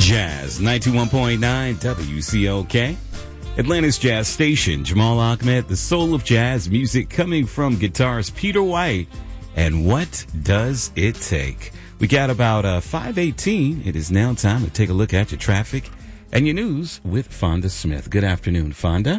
Jazz 91.9 WCOK. Atlanta's jazz station. Jamal Ahmed, the soul of jazz music, coming from guitarist Peter White. And what does it take? We got about 5:18. It is now time to take a look at your traffic and your news with Fonda Smith. Good afternoon, Fonda.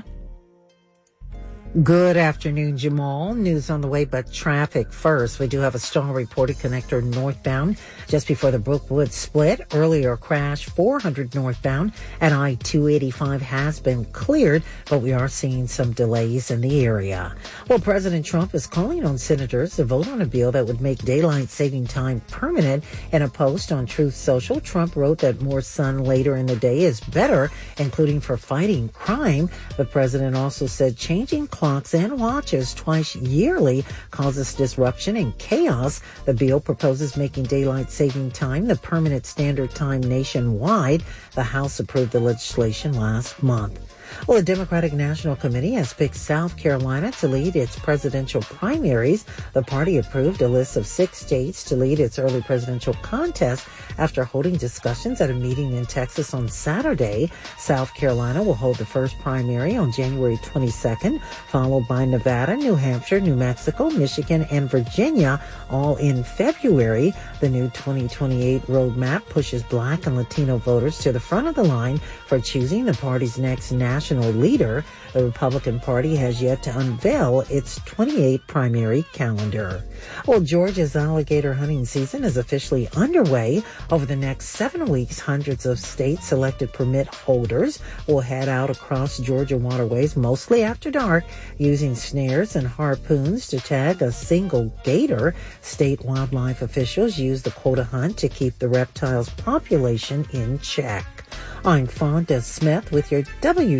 Good afternoon, Jamal. News on the way, but traffic first. We do have a stall reported connector northbound just before the Brookwood split. Earlier crash 400 northbound and I-285 has been cleared, but we are seeing some delays in the area. Well, President Trump is calling on senators to vote on a bill that would make daylight saving time permanent. In a post on Truth Social, Trump wrote that more sun later in the day is better, including for fighting crime. The president also said changing clocks and watches twice yearly causes disruption and chaos. The bill proposes making daylight saving time the permanent standard time nationwide. The House approved the legislation last month. Well, the Democratic National Committee has picked South Carolina to lead its presidential primaries. The party approved a list of 6 states to lead its early presidential contest after holding discussions at a meeting in Texas on Saturday. South Carolina will hold the first primary on January 22nd, followed by Nevada, New Hampshire, New Mexico, Michigan, and Virginia, all in February. The new 2028 roadmap pushes Black and Latino voters to the front of the line for choosing the party's next national leader. The Republican Party has yet to unveil its 28 primary calendar. Well, Georgia's alligator hunting season is officially underway. Over the next 7 weeks, hundreds of state-selected permit holders will head out across Georgia waterways, mostly after dark, using snares and harpoons to tag a single gator. State wildlife officials use the quota hunt to keep the reptile's population in check. I'm Fonda Smith with your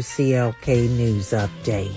WCLK News Update.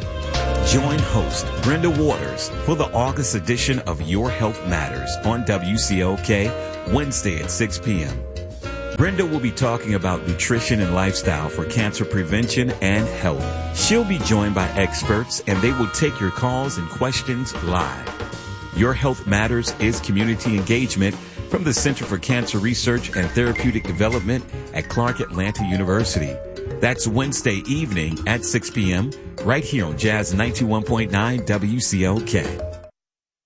Join host Brenda Waters for the August edition of Your Health Matters on WCOK, Wednesday at 6 p.m. Brenda will be talking about nutrition and lifestyle for cancer prevention and health. She'll be joined by experts, and they will take your calls and questions live. Your Health Matters is community engagement from the Center for Cancer Research and Therapeutic Development at Clark Atlanta University. That's Wednesday evening at 6 p.m. right here on Jazz 91.9 WCOK.